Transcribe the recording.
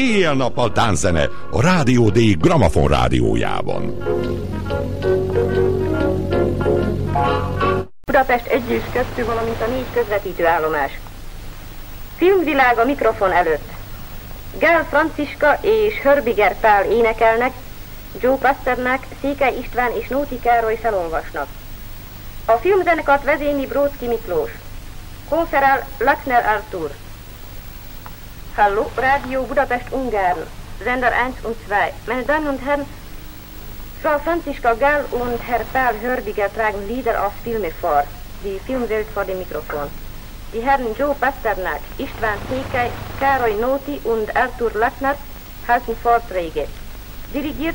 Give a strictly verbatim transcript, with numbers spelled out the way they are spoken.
éjjel-nappal tánczene a Rádió D Gramafon rádiójában. Budapest egy és kettő, valamint a négy közvetítő állomás. Filmvilág a mikrofon előtt. Gál Franciska és Hörbiger Pál énekelnek, Joe Pasternak, Székely István és Nóti Károly felolvasnak. A filmzenekart vezényli Bróczki Miklós. Konferál Lackner Artur. Hallo, Radio Budapest Ungarn, Sender eins und zwei. Meine Damen und Herren, Frau Franziska Gall und Herr Paul Hörbiger tragen Lieder aus Filme vor. Die Filmwelt vor dem Mikrofon. Die Herren Joe Pasternak, István Székely, Károly Nóti und Artur Lackner halten Vorträge. Dirigiert